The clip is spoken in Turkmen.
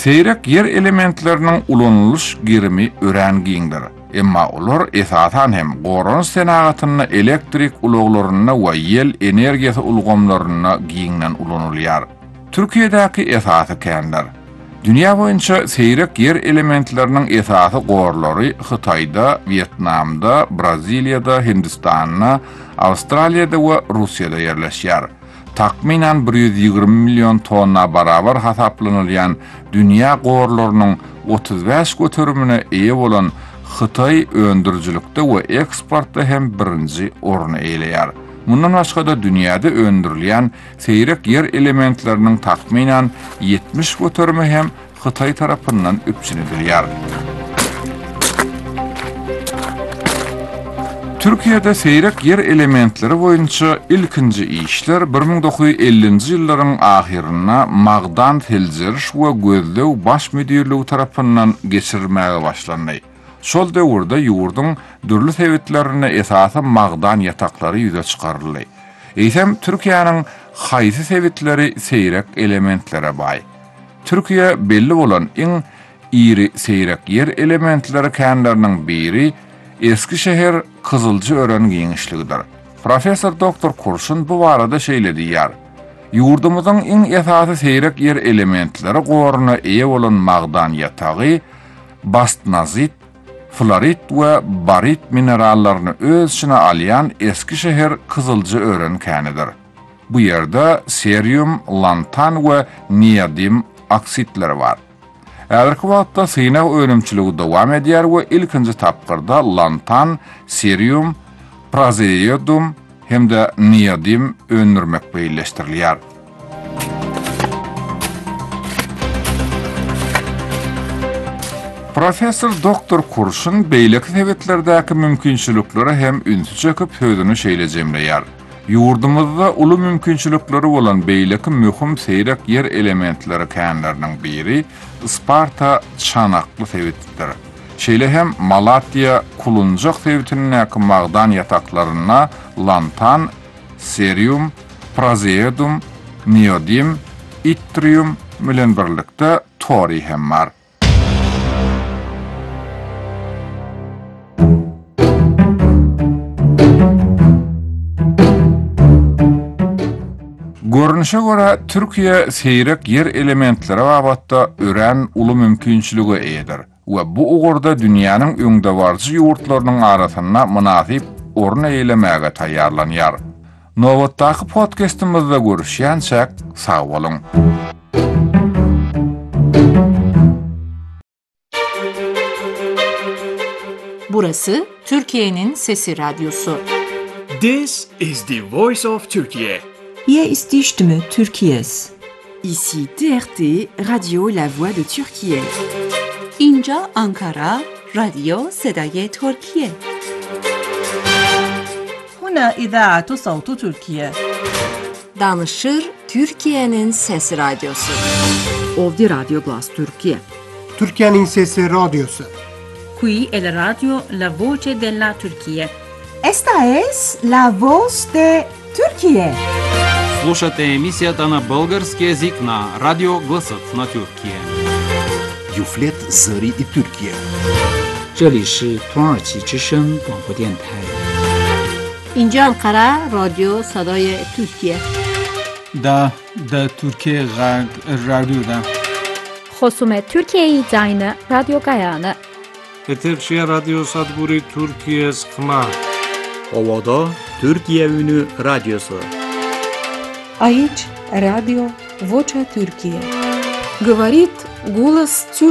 seyrek yer elementlerinin ulanılış girimi örengiňdir. Emma olar esasan hem goran senagatyna elektrik ulaglaryna we yel energiýasy ulgamlaryna giňden ulanylýar. Türkiýedäki esasy känler. Dünýä boýunça seyrek yer elementlerinin esasy gorlary Hytaýda, Vietnamda, Braziliýada, Hindistanda, Awstraliýada we Russiýada yerleşýär. Takminan 120 milyon tonna barabar hasaplanylýan dünýä gorlarynyň 35 göterümine eýe bolan Hytaý öndürjülükde we eksportda hem birinji orny eýleýär. Mundan başga da dünýäde öndürilýän seyrek yer elementleriniň takminan 70 göterümi hem Hytaý tarapyndan öpçünedilýär. Türkiýede seyrek yer elementleri boýunça ilkinji işler 1950-nji ýyllaryň ahyryna Magdan Teljeriş we Gözlew baş müdirligi tarapyndan geçirilmäge başlandy. Şol döwürde ýurduň dürli sebitlerine esasy Magdan ýataklary ýüze çykaryldy. Eýsem Türkiýanyň haýsy sebitleri seyrek elementlere baý. Türkiýe belli bolan iň iri seyrek yer elementleri känleriniň biri Eskişehir Kızılcı Ören giňişligidir. Professor Doktor Kurşun bu barada şeýle diýär. Ýurdumyzyň iň esasy seyrek yer elementleri goruny eýe bolan Magdan ýatagy bastnazit, florit we barit minerallaryny öz içine alýan Eskişehir Kızılcı Ören känidir. Bu ýerde seryum, lantan we niyadim oksitleri bar. Ägerki wagtda synak önümçiligi dowam edýär we ilkinji tapgyrda lantan, seryum, praseodum hemde niyadim önürmek beýleşdirilýär. Professor Doktor Kurşun beýleki sebetlerdäki mümkinçilikleri hem ünsü çöküp sözüni şeýle jemleýär. Ýurdumyzda uly mümkinçilikleri bolan beýleki möhüm seyrek yer elementleri känleriniň biri Isparta çanakly sebitdir. Şeýle hem Malatya kulunjak sebitiniň Magdan ýataklaryna lantan, seryum, praseodum, niyodim, yttrium bilen birlikde tori hem bar. Görünüşe göre Türkiye seyrek yer elementleri babatda ören uly mümkinçiligi eýdir we bu ugurda dünýäniň öňde barjy ýurtlarynyň arasyna munasip orun eýlemäge taýýarlanýar. Nowatdaky podcastimizda görüşýänçek sag bolun. Burası Türkiye'nin Sesi Radyosu. This is the voice of Turkey. Hier ist die Stimme Türkiye's. Ici TRT, Radio La Voix de Türkiye. İnca Ankara, Radyo Sedaye Türkiye. هنا إذاعة صوت تركيا. Danışır Türkiye'nin Sesi Radyosu. Ovdje Radio Glas Türkiye. Türkiye'nin Sesi Radyosu. Qui è la radio La Voce della Turquía. Esta es la voz de Türkiye. Слушате емисията на български език на Радио Гласът на Тюркия. Юфлет Зари и Тюркия. 这里是土耳其之声广播电台。 اینجا انقره رادیو صدای ترکیه. دا Türkiye Radyo'da. خصوم Türkiye زاین رادیو گایانه. Eterşehir Radyo Sadburi Türkiye Skma. Ovada Türkiye Ünü Radyosu. Aici Radio Vocea Türkiye. Говорит голос Тюркии.